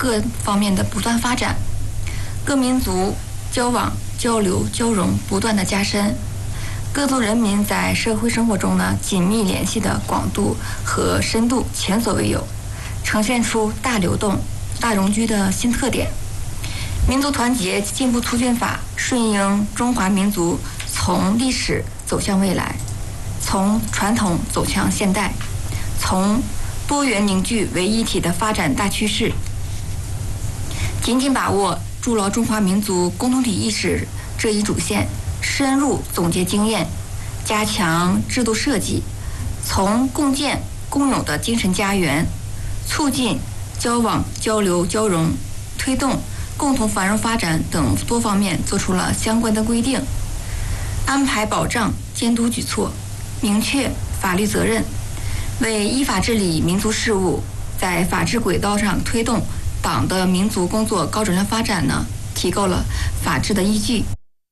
各方面的不断发展，各民族交往、交流、交融不断的加深，各族人民在社会生活中呢紧密联系的广度和深度前所未有，呈现出大流动、大容居的新特点。民族团结进步促进法顺应中华民族从历史走向未来，从传统走向现代，从多元凝聚为一体的发展大趋势，紧紧把握筑牢中华民族共同体意识这一主线，深入总结经验，加强制度设计，从共建共有的精神家园，促进交往、交流、交融，推动共同繁荣发展等多方面做出了相关的规定，安排保障监督举措，明确法律责任，为依法治理民族事务，在法治轨道上推动党的民族工作高质量发展呢，提供了法治的依据。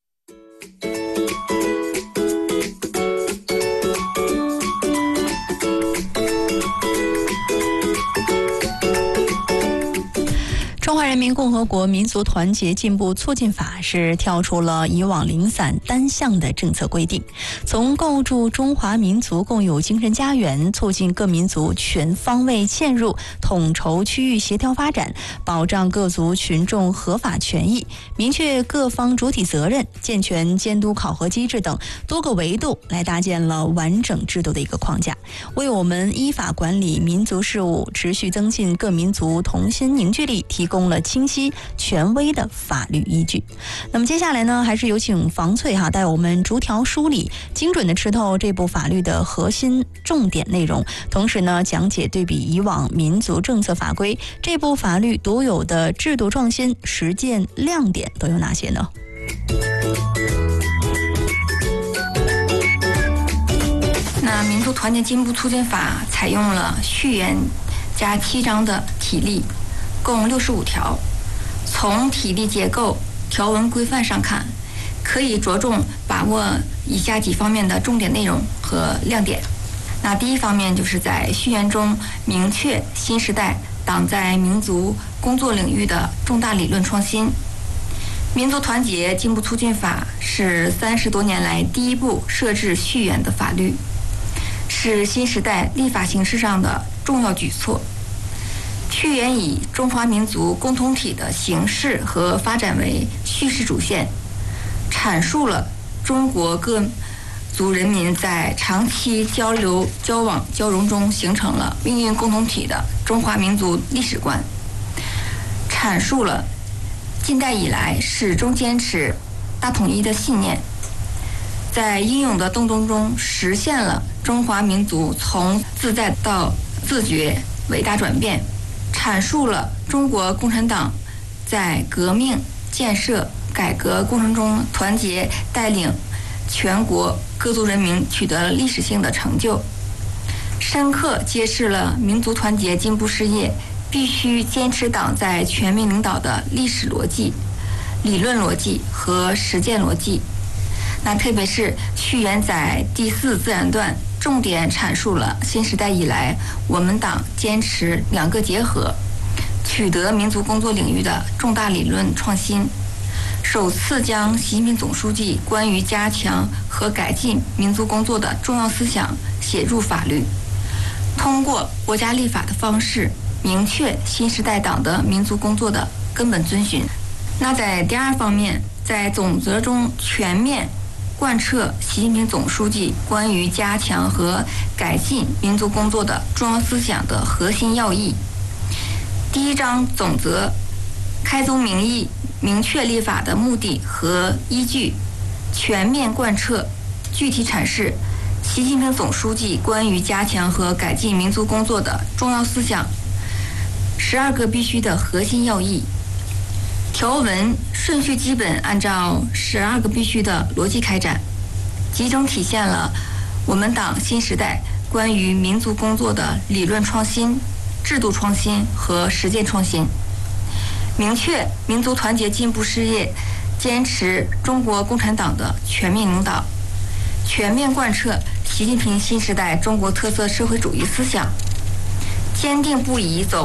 中华人民共和国民族团结进步促进法是跳出了以往零散单向的政策规定，从构筑中华民族共有精神家园，促进各民族全方位嵌入，统筹区域协调发展，保障各族群众合法权益，明确各方主体责任，健全监督考核机制等多个维度，来搭建了完整制度的一个框架，为我们依法管理民族事务，持续增进各民族同心凝聚力提供了清晰权威的法律依据。那么接下来呢，还是有请房翠带我们逐条梳理，精准的吃透这部法律的核心重点内容，同时呢，讲解对比以往民族政策法规，这部法律独有的制度创新实践亮点都有哪些呢？ 那民族团结进步促进法采用了序言加7章的体例，共65条。从体例结构、条文规范上看，可以着重把握以下几方面的重点内容和亮点。那第一方面就是在序言中明确新时代党在民族工作领域的重大理论创新。民族团结进步促进法是30多年来第一部设置序言的法律，是新时代立法形式上的重要举措。序言以中华民族共同体的形式和发展为叙事主线，阐述了中国各族人民在长期交流、交往、交融中形成了命运共同体的中华民族历史观，阐述了近代以来始终坚持大统一的信念，在英勇的斗争中实现了中华民族从自在到自觉伟大转变，阐述了中国共产党在革命、建设、改革过程中团结带领全国各族人民取得了历史性的成就，深刻揭示了民族团结进步事业必须坚持党在全民领导的历史逻辑、理论逻辑和实践逻辑。那特别是序言在第4自然段重点阐述了新时代以来我们党坚持两个结合，取得民族工作领域的重大理论创新，首次将习近平总书记关于加强和改进民族工作的重要思想写入法律，通过国家立法的方式明确新时代党的民族工作的根本遵循。那在第2方面，在总则中全面贯彻习近平总书记关于加强和改进民族工作的重要思想的核心要义。第1章总则开宗明义明确立法的目的和依据，全面贯彻具体阐释习近平总书记关于加强和改进民族工作的重要思想12个必须的核心要义。条文顺序基本按照12个必须的逻辑开展，集中体现了我们党新时代关于民族工作的理论创新、制度创新和实践创新，明确民族团结进步事业坚持中国共产党的全面领导，全面贯彻习近平新时代中国特色社会主义思想，坚定不移走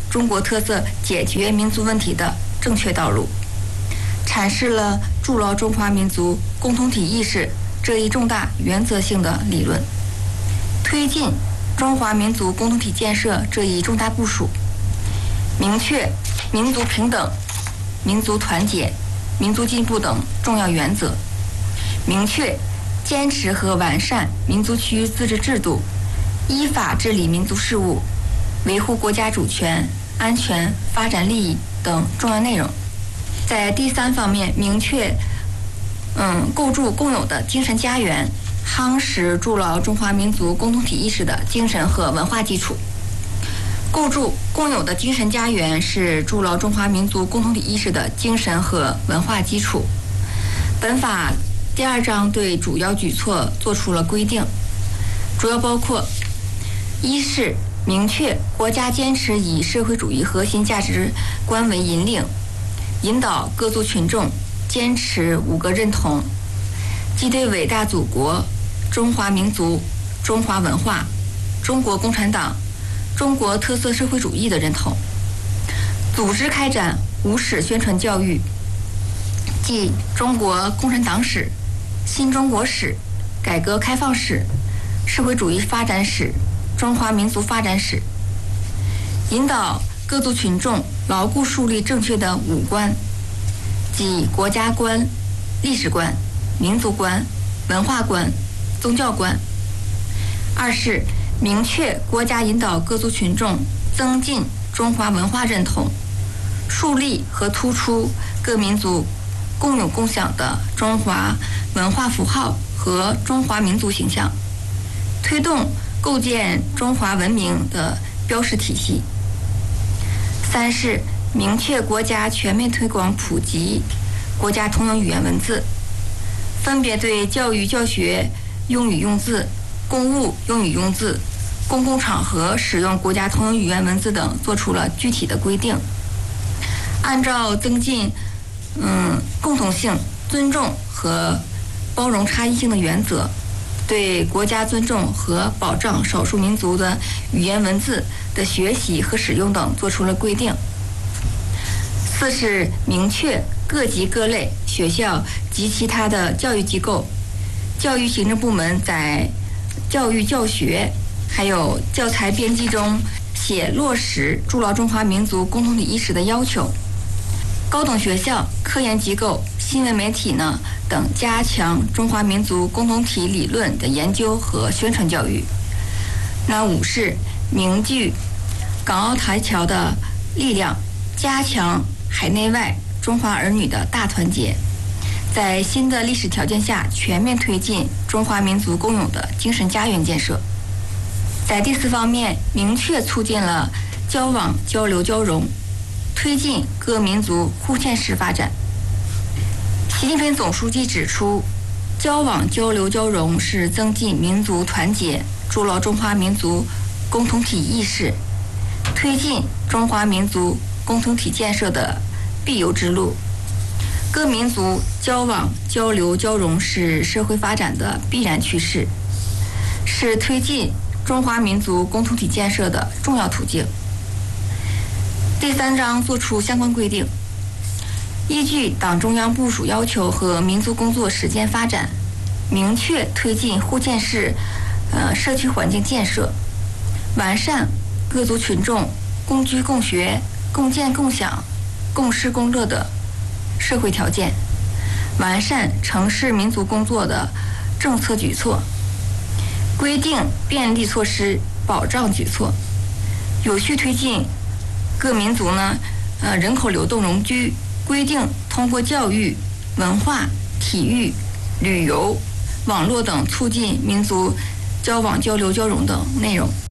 中国特色解决民族问题的正确道路，阐释了筑牢中华民族共同体意识这一重大原则性的理论，推进中华民族共同体建设这一重大部署，明确民族平等、民族团结、民族进步等重要原则，明确坚持和完善民族区域自治制度，依法治理民族事务，维护国家主权、安全、发展利益等重要内容。在第三方面，明确构筑共有的精神家园，夯实筑牢中华民族共同体意识的精神和文化基础。构筑共有的精神家园是筑牢中华民族共同体意识的精神和文化基础。本法第2章对主要举措作出了规定，主要包括：一是明确国家坚持以社会主义核心价值观为引领，引导各族群众坚持5个认同，即对伟大祖国、中华民族、中华文化、中国共产党、中国特色社会主义的认同，组织开展5史宣传教育，即中国共产党史、新中国史、改革开放史、社会主义发展史、中华民族发展史，引导各族群众牢固树立正确的5观，即国家观、历史观、民族观、文化观、宗教观。二是明确国家引导各族群众增进中华文化认同，树立和突出各民族共有共享的中华文化符号和中华民族形象，推动构建中华文明的标识体系。三是明确国家全面推广普及国家通用语言文字，分别对教育教学用语用字、公务用语用字、公共场合使用国家通用语言文字等做出了具体的规定。按照增进共同性、尊重和包容差异性的原则，对国家尊重和保障少数民族的语言文字的学习和使用等作出了规定。四是明确各级各类学校及其他的教育机构、教育行政部门在教育教学还有教材编辑中写落实筑牢中华民族共同体意识的要求。高等学校、科研机构、新闻媒体等加强中华民族共同体理论的研究和宣传教育。5是凝聚港澳台侨的力量，加强海内外中华儿女的大团结，在新的历史条件下全面推进中华民族共有的精神家园建设。在第4方面，明确促进了交往交流交融，推进各民族互鉴式发展。习近平总书记指出，交往交流交融是增进民族团结、筑牢中华民族共同体意识、推进中华民族共同体建设的必由之路。各民族交往交流交融是社会发展的必然趋势，是推进中华民族共同体建设的重要途径。第3章作出相关规定，依据党中央部署要求和民族工作实践发展，明确推进互鉴式社区环境建设，完善各族群众共居共学、共建共享、共事共乐的社会条件，完善城市民族工作的政策举措，规定便利措施、保障举措，有序推进各民族人口流动容居，规定通过教育、文化、体育、旅游、网络等促进民族交往交流交融等内容。